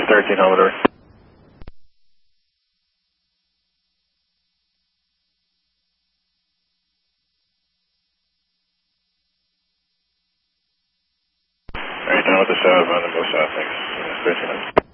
13 Humidor. Alright, down with the south, on the go south, thanks. 13 Humidor.